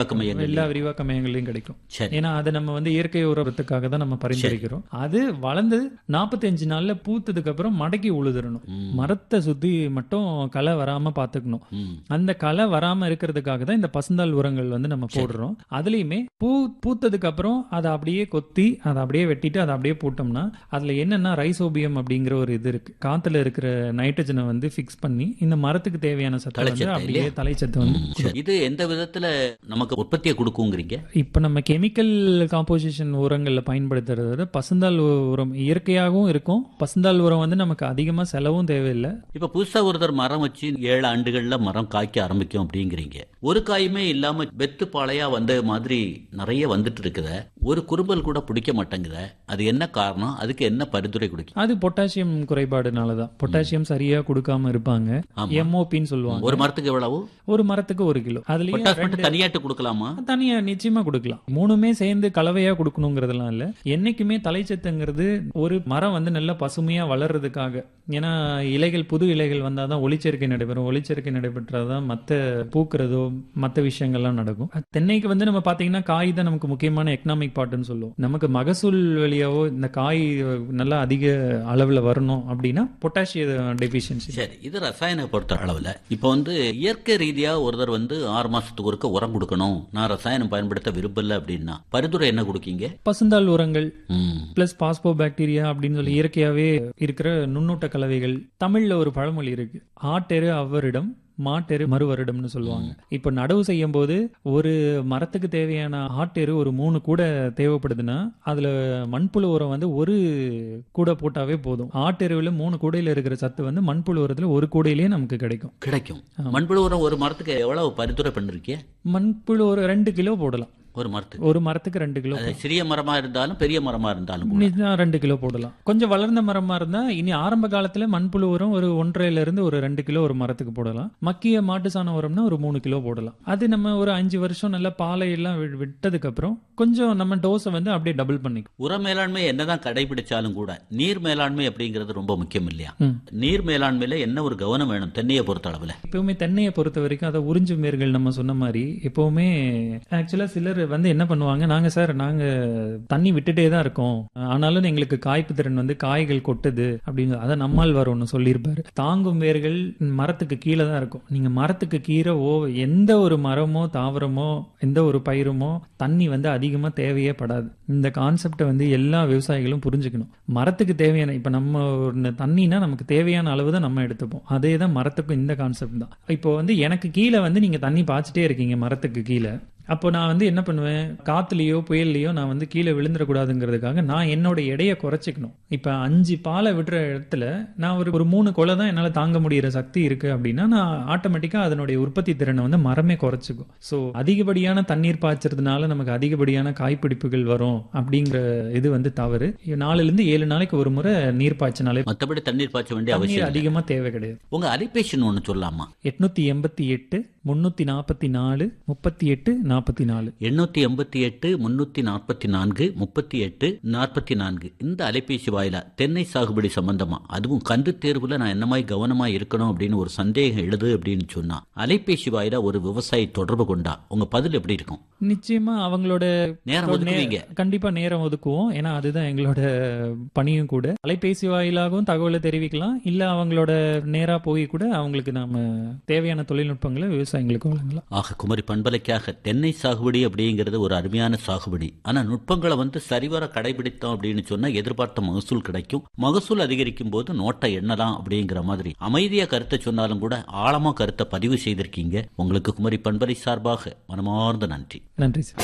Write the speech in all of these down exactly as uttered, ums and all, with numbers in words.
விரிவாக்க மையங்கள் எல்லா விரிவாக்க மையங்களையும் கிடைக்கும். சரி. ஏன்னா அதை நம்ம வந்து இயற்கை உரத்துக்காக தான் நம்ம பரிந்துரைக்கிறோம். அது வளர்ந்து நாற்பத்தஞ்சு நாள்ல பூத்ததுக்கு அப்புறம் மடக்கி உழுதுறணும். மரத்தை சுத்தி மட்டும் களை வராம பாத்துக்கணும். ம். அந்த களை வராம இருக்கிறதுக்காக தான் இந்த பசுந்தாள் உரங்கள் வந்து நம்ம போடுறோம். அதுலயுமே பூ பூத்ததுக்கு அப்புறம் அதை அப்படியே கொத்தி அதை அப்படியே வெட்டிட்டு அதை அப்படியே போட்டோம்னா அதுல என்னன்னா ரைசோபியம் அப்படிங்கிற ஒரு இது இருக்கு. காத்துல இருக்கிற நைட்ரஜனை வந்து பிக்ஸ் பண்ணி இந்த மரத்துக்கு தேவையான சத்தை வந்து தலைச்சத்து அப்படியே இல்லையா? தலைச்சத்தை வந்து சரி. இது எந்த விதத்துல நமக்கு உற்பத்தியை கொடுக்குங்கிறீங்க? இப்ப நம்ம கெமிக்கல் காம்போசிஷன் உரங்கள்ல பயன்படுத்துறத விட பசுந்தாள் உரம் இயற்கையாகவும் இருக்கும். பசுந்தாள் உரம் வந்து நமக்கு அதிகமா செலவும் தேவையில்லை. இப்ப புதுசா ஒருத்தர் மரம் வச்சு ஏழு ஆண்டுகள்ல மரம் காய்க்க ஆரம்பிக்கும் அப்படிங்கிறீங்க. ஒரு காயுமே இல்லாம வெத்து பாளையா வந்த மாதிரி நிறைய வந்துட்டு இருக்குத, ஒரு குறும்பல் கூட பிடிக்க மாட்டேங்குத. அது என்ன காரணம்? அதுக்கு என்ன பரிந்துரை கொடுக்கும்? அது பொட்டாசியம் குறைபாடுனாலதான். பொட்டாசியம் சரியா கொடுக்காம இருப்பாங்க. எம்ஓபின்னு சொல்லுவாங்க. ஒரு மரத்துக்கு எவ்வளவு? ஒரு மரத்துக்கு ஒரு கிலோ. அதுலயும் பொட்டாஸ் மட்டும் தனியாட்டு கொடுக்கலாமா? தனியா நிச்சயமா கொடுக்கலாம். மூணுமே சேர்ந்து கலவையா கொடுக்கணுங்கிறதுலாம் இல்ல. என்னைக்குமே தலைச்சத்துங்கிறது ஒரு மரம் வந்து நல்லா பசுமையா வளர்றதுக்காக. ஏன்னா இலைகள் புது இலைகள் வந்தாதான் ஒளிச்சேர்க்கை நடைபெறும். ஒளிச்சேர்க்கை நடைபெற்றாதான் மத்த பூக்கிறதோ மத்த விஷயங்கள்லாம் நடக்கும். தென்னைக்கு வந்து நம்ம பாத்தீங்கன்னா காய் தான் நமக்கு முக்கியமான எக்கனாமிக் பார்ட்னு சொல்லுவோம். நமக்கு மகசூல் வழியாவோ இந்த காய் நல்லா அதிக அளவுல வரணும் அப்படின்னா பொட்டாசியம் டெபிஷியன்சி. சரி. இது ரசாயன பொறுத்த அளவுல இப்ப வந்து இயற்கை ரீதியா ஒருத்தர் வந்து ஆறு மாசத்துக்கு ஒருக்க உரம் கொடுக்கணும், நான் ரசாயனம் பயன்படுத்த விரும்பல அப்படின்னா பரிந்துரை என்ன கொடுக்கீங்க? பசுந்தாள் உரங்கள் ம். பிளஸ் பாஸ்போ பாக்டீரியா அப்படின்னு சொல்லி இயற்கையாவே இருக்கிற நுண்ணூட்ட கலவைகள். தமிழ்ல ஒரு பழமொழி இருக்கு, ஆட்டெரு அவ்வரிடம் மாட்டெரு மறுவரிடம்னு சொல்லுவாங்க. இப்ப நடவு செய்யும் போது ஒரு மரத்துக்கு தேவையான ஆட்டெரு ஒரு மூணு கூட தேவைப்படுதுன்னா அதுல மண்புழு உரம் வந்து ஒரு கூட போட்டாவே போதும். ஆட்டெருவில் மூணு கூடையில இருக்கிற சத்து வந்து மண்புழு உரத்துல ஒரு கூடையிலேயே நமக்கு கிடைக்கும். கிடைக்கும். மண்புழு உரம் ஒரு மரத்துக்கு எவ்வளவு பரிந்துரை பண்ணிருக்கீங்க? மண்புழு ஒரு ரெண்டு கிலோ போடலாம். ஒரு மரத்துக்கு ஒரு மரத்துக்கு ரெண்டு கிலோ. அது சிறிய மரமா இருந்தாலும் பெரிய மரமா இருந்தாலும் கூட ரெண்டு கிலோ போடலாம். கொஞ்சம் வளர்ந்த மரமா இருந்தா இனி ஆரம்ப காலத்துல மண்புழு உரம் ஒரு ஒன்றரைல இருந்து ஒரு ரெண்டு கிலோ ஒரு மரத்துக்கு போடலாம். மக்கிய மாட்டு சாண உரம்னா ஒரு மூணு கிலோ போடலாம். அது நம்ம ஒரு அஞ்சு வருஷம் நல்ல பாலை எல்லாம் விட்டதுக்கு அப்புறம் கொஞ்சம் நம்ம டோஸை வந்து அப்படியே டபுள் பண்ணிக்கும். உர மேலாண்மை என்னதான் கடைபிடிச்சாலும் கூட நீர் மேலாண்மை அப்படிங்கிறது ரொம்ப முக்கியம் இல்லையா? நீர் மேலாண்மையில என்ன ஒரு கவனம் வேணும் தென்னையை பொறுத்த அளவுல? எப்பவுமே தென்னையை பொறுத்த வரைக்கும் அதை உறிஞ்சு மேர்கள் நம்ம சொன்ன மாதிரி எப்பவுமே ஆக்சுவலா சிலர் வந்து என்ன பண்ணுவாங்க, நாங்க சார் நாங்க தண்ணி விட்டுட்டே தான் இருக்கோம், ஆனாலும் எங்களுக்கு காய்ப்பு திறன் வந்து காய்கள் கொட்டுது அப்படின்னு. அதை நம்மால் வர ஒன்று சொல்லியிருப்பாரு. தாங்கும் வேர்கள் மரத்துக்கு கீழே தான் இருக்கும். நீங்க மரத்துக்கு கீழே ஓ எந்த ஒரு மரமோ தாவரமோ எந்த ஒரு பயிருமோ தண்ணி வந்து அதிகமா தேவையே படாது. இந்த கான்செப்டை வந்து எல்லா விவசாயிகளும் புரிஞ்சுக்கணும். மரத்துக்கு தேவையான இப்ப நம்ம ஒரு தண்ணினா நமக்கு தேவையான அளவு தான் நம்ம எடுத்துப்போம். அதே தான் மரத்துக்கும் இந்த கான்செப்ட் தான். இப்போ வந்து எனக்கு கீழே வந்து நீங்க தண்ணி பாய்ச்சிட்டே இருக்கீங்க மரத்துக்கு கீழே. அப்போ நான் வந்து என்ன பண்ணுவேன், காத்துலயோ புயல்லையோ நான் வந்து கீழே விழுந்துடக்கூடாதுங்கிறதுக்காக நான் என்னோட எடையை குறைச்சிக்கணும். இப்ப அஞ்சு பாலை விடுற இடத்துல நான் ஒரு ஒரு மூணு கொலை தான் என்னால தாங்க முடியற சக்தி இருக்கு அப்படின்னா நான் ஆட்டோமேட்டிக்கா அதனுடைய உற்பத்தி திறனை வந்து மரமே குறைச்சிக்கும். ஸோ அதிகப்படியான தண்ணீர் பாய்ச்சறதுனால நமக்கு அதிகப்படியான காய்பிடிப்புகள் வரும் அப்படிங்கிற இது வந்து தவறு. நாலுல இருந்து ஏழு நாளைக்கு ஒரு முறை நீர் பாய்ச்சினாலே மற்றபடி தண்ணீர் பாய்ச்ச வேண்டிய அவசியம் அதிகமா தேவை கிடையாது. உங்க அலைபேசி ஒண்ணு சொல்லலாமா? எட்நூத்தி எண்பத்தி எட்டு முன்னூத்தி நாற்பத்தி நாலு முப்பத்தி எட்டு நாற்பத்தி நாலு எண்ணூத்தி எண்பத்தி எட்டு முன்னூத்தி நாற்பத்தி நான்கு முப்பத்தி எட்டு நாற்பத்தி நான்கு. இந்த அலைபேசி வாயிலா தென்னை சாகுபடி சம்பந்தமா அதுவும் கன்று தேர்வுல நான் என்ன மாதிரி கவனமா இருக்கணும் அப்படின்னு ஒரு சந்தேகம் எழுது அப்படின்னு சொன்னா அலைபேசி வாயிலா ஒரு விவசாயி தொடர்பு கொண்டா உங்க பதில் எப்படி இருக்கும்? நிச்சயமா அவங்களோட நேரம் ஒதுக்குவீங்க? கண்டிப்பா நேரம் ஒதுக்குவோம். ஏன்னா அதுதான் எங்களோட பணியும் கூட. அலைபேசி வாயிலாகவும் தகவலை தெரிவிக்கலாம், இல்ல அவங்களோட நேரா போய் கூட அவங்களுக்கு நாம தேவையான தொழில்நுட்பங்களை விவசாயிகளுக்கு வழங்கலாம். ஆக குமரி பண்பலைக்காக தென்னை சாகுபடி அப்படிங்கிறது ஒரு அருமையான சாகுபடி. ஆனா நுட்பங்களை வந்து சரிவர கடைபிடித்தோம் அப்படின்னு சொன்னா எதிர்பார்த்த மகசூல் கிடைக்கும். மகசூல் அதிகரிக்கும் போது நோட்டை எண்ணலாம் அப்படிங்கிற மாதிரி அமைதியா கருத்தை சொன்னாலும் கூட ஆழமா கருத்தை பதிவு செய்திருக்கீங்க. உங்களுக்கு குமரி பண்பலை சார்பாக மனமார்ந்த நன்றி. நன்றி சார்.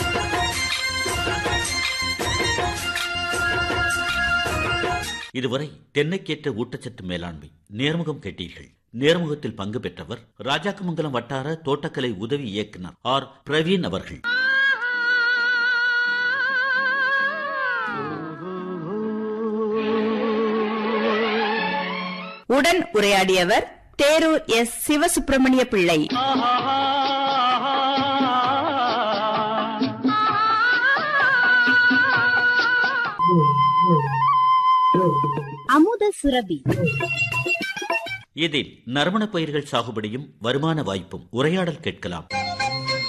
இதுவரை தென்னைக்கேற்ற ஊட்டச்சத்து மேலாண்மை நேர்முகம் கேட்டீர்கள். நேர்முகத்தில் பங்கு பெற்றவர் ராஜாக்கமங்கலம் வட்டார தோட்டக்கலை உதவி இயக்குனர் ஆர் பிரவீன் அவர்கள். உடன் உரையாடியவர் தேரூர் எஸ் சிவசுப்பிரமணிய பிள்ளை. அமுத சுரபி. இதில் நறுமண பயிர்கள் சாகுபடியும் வருமான வாய்ப்பும் உரையாடல் கேட்கலாம்.